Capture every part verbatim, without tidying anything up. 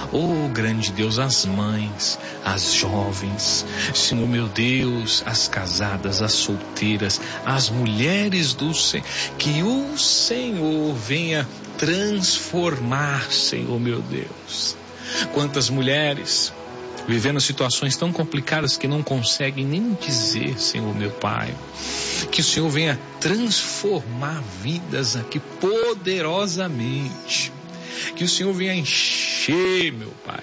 Oh, grande Deus, as mães, as jovens, Senhor meu Deus, as casadas, as solteiras, as mulheres do Senhor, que o Senhor venha transformar, Senhor meu Deus. Quantas mulheres vivendo situações tão complicadas que não conseguem nem dizer, Senhor meu Pai, que o Senhor venha transformar vidas aqui poderosamente, que o Senhor venha encher, meu Pai,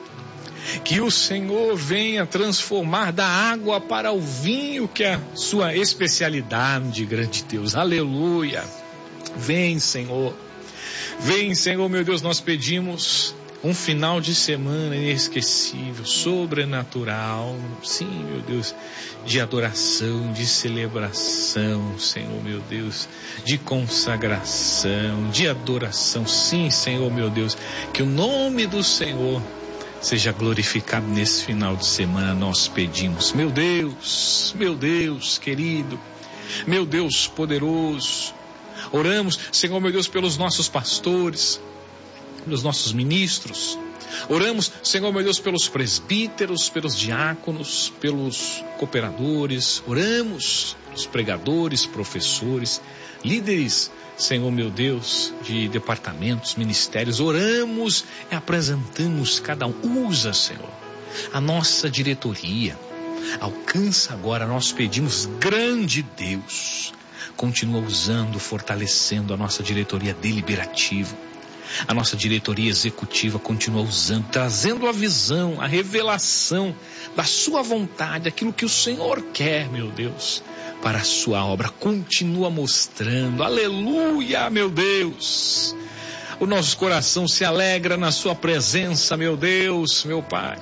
que o Senhor venha transformar da água para o vinho, que é a sua especialidade, grande Deus, aleluia. Vem, Senhor, vem, Senhor meu Deus, nós pedimos um final de semana inesquecível, sobrenatural, sim, meu Deus, de adoração, de celebração, Senhor, meu Deus, de consagração, de adoração, sim, Senhor, meu Deus, que o nome do Senhor seja glorificado nesse final de semana, nós pedimos, meu Deus, meu Deus, querido, meu Deus poderoso, oramos, Senhor, meu Deus, pelos nossos pastores, pelos nossos ministros, oramos, Senhor meu Deus, pelos presbíteros, pelos diáconos, pelos cooperadores, oramos pelos pregadores, professores, líderes, Senhor meu Deus, de departamentos, ministérios, oramos e apresentamos cada um, usa, Senhor, a nossa diretoria, alcança agora, nós pedimos, grande Deus, continua usando, fortalecendo a nossa diretoria deliberativa, a nossa diretoria executiva, continua usando, trazendo a visão, a revelação da sua vontade, aquilo que o Senhor quer, meu Deus, para a sua obra, continua mostrando, aleluia, meu Deus, o nosso coração se alegra na sua presença, meu Deus, meu Pai,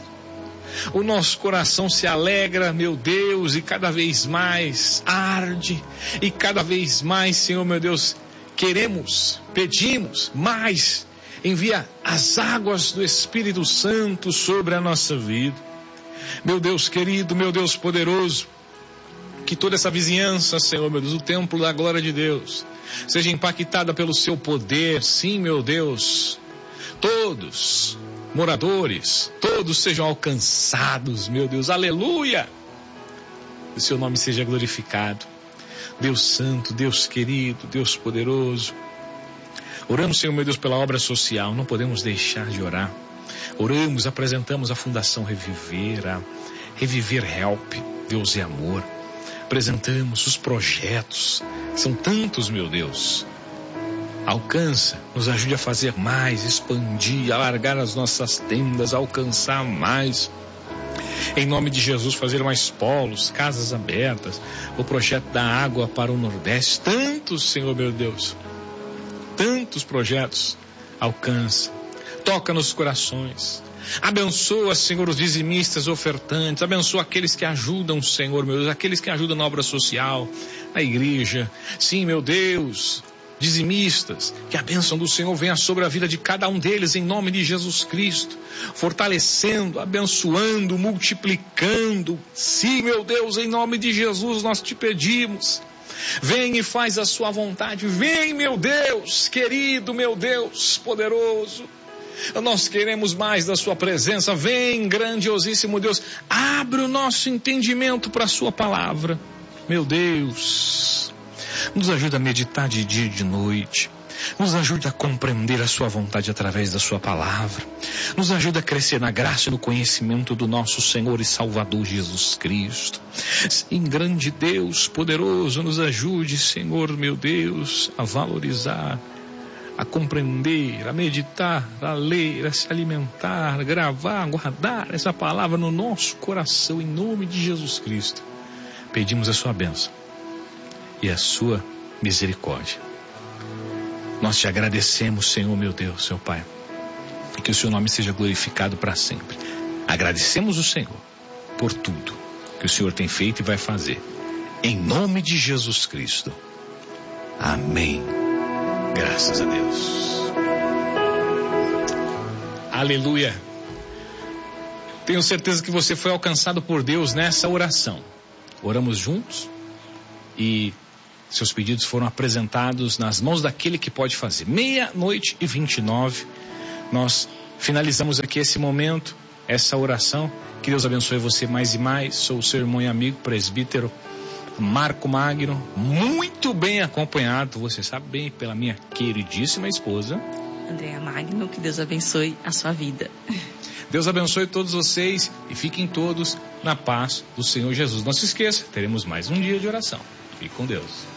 o nosso coração se alegra, meu Deus, e cada vez mais arde, e cada vez mais, Senhor, meu Deus, queremos, pedimos mais, envia as águas do Espírito Santo sobre a nossa vida. Meu Deus querido, meu Deus poderoso, que toda essa vizinhança, Senhor, meu Deus, o templo da glória de Deus, seja impactada pelo seu poder, sim, meu Deus, todos, moradores, todos sejam alcançados, meu Deus, aleluia, que o seu nome seja glorificado. Deus santo, Deus querido, Deus poderoso, oramos, Senhor meu Deus, pela obra social, não podemos deixar de orar, oramos, apresentamos a Fundação Reviver, a Reviver Help, Deus é amor, apresentamos os projetos, são tantos, meu Deus, alcança, nos ajude a fazer mais, expandir, alargar as nossas tendas, alcançar mais, em nome de Jesus, fazer mais polos, casas abertas, o projeto da água para o Nordeste, tantos, Senhor meu Deus, tantos projetos, alcança, toca nos corações, abençoa, Senhor, os dizimistas, ofertantes, abençoa aqueles que ajudam, Senhor meu Deus, aqueles que ajudam na obra social, na igreja, sim, meu Deus, dizimistas, que a bênção do Senhor venha sobre a vida de cada um deles, em nome de Jesus Cristo, fortalecendo, abençoando, multiplicando, sim, meu Deus, em nome de Jesus nós te pedimos, vem e faz a sua vontade, vem, meu Deus, querido, meu Deus, poderoso, nós queremos mais da sua presença, vem, grandiosíssimo Deus, abre o nosso entendimento para a sua palavra, meu Deus, nos ajuda a meditar de dia e de noite, nos ajuda a compreender a sua vontade através da sua palavra, nos ajuda a crescer na graça e no conhecimento do nosso Senhor e Salvador Jesus Cristo. Sim, grande Deus poderoso, nos ajude, Senhor meu Deus, a valorizar, a compreender, a meditar, a ler, a se alimentar, a gravar, a guardar essa palavra no nosso coração, em nome de Jesus Cristo. Pedimos a sua bênção e a sua misericórdia. Nós te agradecemos, Senhor meu Deus, seu Pai, e que o seu nome seja glorificado para sempre. Agradecemos o Senhor por tudo que o Senhor tem feito e vai fazer, em nome de Jesus Cristo. Amém. Graças a Deus. Aleluia. Tenho certeza que você foi alcançado por Deus nessa oração. Oramos juntos e seus pedidos foram apresentados nas mãos daquele que pode fazer. Meia-noite e vinte e nove, nós Finalizamos aqui esse momento, essa oração. Que Deus abençoe você mais e mais. Sou o seu irmão e amigo, presbítero Marco Magno, muito bem acompanhado, você sabe bem, pela minha queridíssima esposa Andréa Magno. Que Deus abençoe a sua vida. Deus abençoe todos vocês e fiquem todos na paz do Senhor Jesus. Não se esqueça, teremos mais um dia de oração. Fique com Deus.